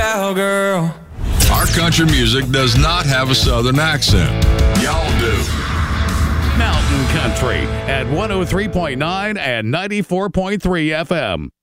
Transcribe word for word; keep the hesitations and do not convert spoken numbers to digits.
cowgirl. Our country music does not have a southern accent. Y'all do. Mountain Country at one oh three point nine and ninety-four point three F M.